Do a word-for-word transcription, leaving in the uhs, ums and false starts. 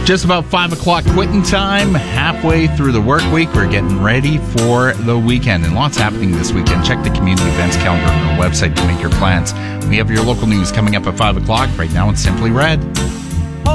Just about five o'clock quitting time, halfway through the work week. We're getting ready for the weekend, and lots happening this weekend. Check the community events calendar on our website to make your plans. We have your local news coming up at five o'clock. Right now, it's Simply Red.